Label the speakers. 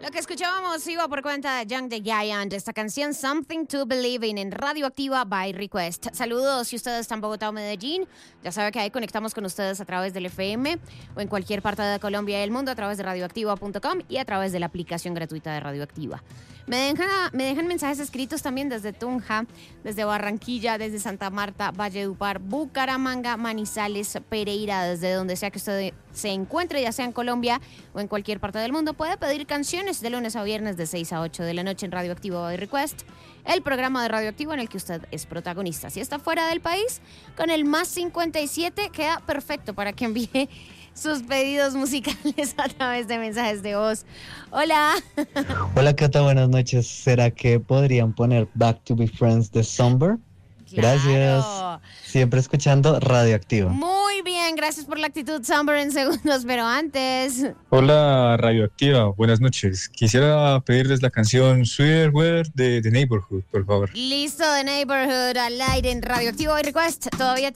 Speaker 1: Lo que escuchábamos iba por cuenta de Young the Giant, esta canción Something to Believe in Radioactiva by Request. Saludos si ustedes están en Bogotá o Medellín, ya sabe que ahí conectamos con ustedes a través del FM o en cualquier parte de Colombia y el mundo a través de radioactiva.com y a través de la aplicación gratuita de Radioactiva. Me dejan mensajes escritos también desde Tunja, desde Barranquilla, desde Santa Marta, Valledupar, Bucaramanga, Manizales, Pereira, desde donde sea que usted se encuentre, ya sea en Colombia o en cualquier parte del mundo. Puede pedir canciones de lunes a viernes de 6 a 8 de la noche en Radioactivo by Request, el programa de Radioactivo en el que usted es protagonista. Si está fuera del país, con el más 57 queda perfecto para que envíe sus pedidos musicales a través de mensajes de voz. Hola.
Speaker 2: Hola Cata, buenas noches. ¿Será que podrían poner Back to Be Friends de Somber?
Speaker 1: Claro.
Speaker 2: Gracias. Siempre escuchando Radioactivo.
Speaker 1: Muy bien, gracias por la actitud, Somber, en segundos, pero antes...
Speaker 3: Hola Radioactiva, buenas noches. Quisiera pedirles la canción Sweeter Weather de The Neighborhood, por favor.
Speaker 1: Listo, The Neighborhood al aire en Radioactivo by Request. Todavía